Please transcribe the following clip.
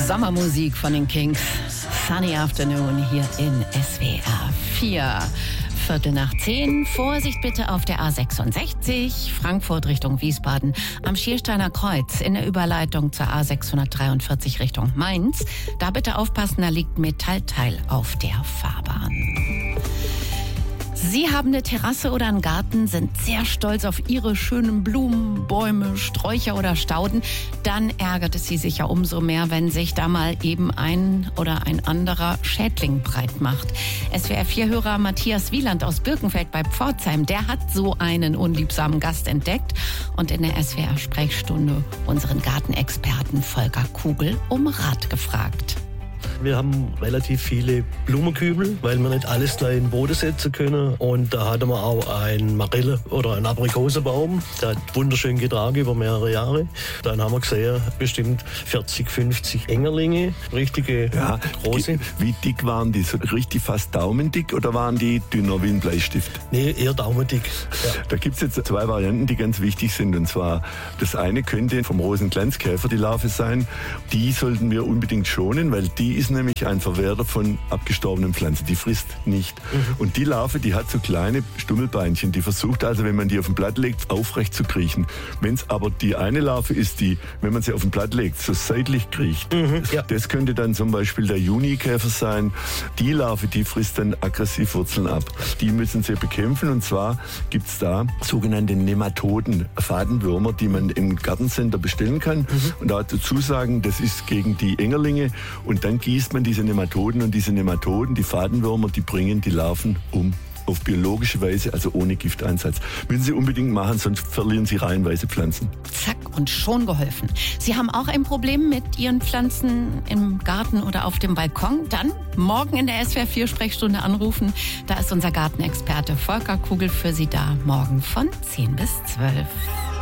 Sommermusik von den Kings. Sunny Afternoon hier in SWR 4. 9:15. Vorsicht bitte auf der A66, Frankfurt Richtung Wiesbaden, am Schiersteiner Kreuz in der Überleitung zur A643 Richtung Mainz. Da bitte aufpassen, da liegt Metallteil auf der Fahrbahn. Sie haben eine Terrasse oder einen Garten, sind sehr stolz auf Ihre schönen Blumen, Bäume, Sträucher oder Stauden. Dann ärgert es Sie sicher umso mehr, wenn sich da mal eben ein oder ein anderer Schädling breit macht. SWR4-Hörer Matthias Wieland aus Birkenfeld bei Pforzheim, der hat so einen unliebsamen Gast entdeckt und in der SWR-Sprechstunde unseren Gartenexperten Volker Kugel um Rat gefragt. Wir haben relativ viele Blumenkübel, weil wir nicht alles da in den Boden setzen können. Und da hatten wir auch einen Marille- oder einen Aprikosenbaum. Der hat wunderschön getragen über mehrere Jahre. Dann haben wir gesehen, bestimmt 40, 50 Engerlinge, richtige große. Wie dick waren die? So richtig fast daumendick oder waren die dünner wie ein Bleistift? Nee, eher daumendick. Ja. Da gibt es jetzt zwei Varianten, die ganz wichtig sind. Und zwar, das eine könnte vom Rosenglanzkäfer die Larve sein. Die sollten wir unbedingt schonen, weil die ist nämlich ein Verwerter von abgestorbenen Pflanzen. Die frisst nicht. Und die Larve, die hat so kleine Stummelbeinchen. Die versucht also, wenn man die auf ein Blatt legt, aufrecht zu kriechen. Wenn es aber die eine Larve ist, die, wenn man sie auf ein Blatt legt, so seitlich kriecht, das könnte dann zum Beispiel der Junikäfer sein. Die Larve, die frisst dann aggressiv Wurzeln ab. Die müssen sie bekämpfen. Und zwar gibt es da sogenannte Nematoden, Fadenwürmer, die man im Gartencenter bestellen kann. Und dazu sagen, das ist gegen die Engerlinge. Und dann gießt man diese Nematoden und diese Nematoden, die Fadenwürmer, die bringen die Larven um. Auf biologische Weise, also ohne Gifteinsatz. Müssen Sie unbedingt machen, sonst verlieren Sie reihenweise Pflanzen. Zack, und schon geholfen. Sie haben auch ein Problem mit Ihren Pflanzen im Garten oder auf dem Balkon? Dann morgen in der SWR4-Sprechstunde anrufen. Da ist unser Gartenexperte Volker Kugel für Sie da. Morgen von 10 bis 12.